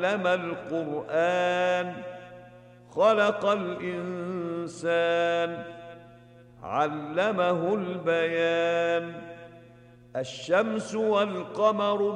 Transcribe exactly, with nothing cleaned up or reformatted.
علم القرآن خلق الإنسان علمه البيان الشمس والقمر